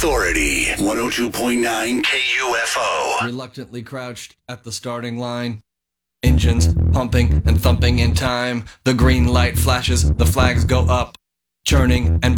Authority, 102.9 KUFO. Reluctantly crouched at the starting line. Engines pumping and thumping in time. The green light flashes, the flags go up. Churning and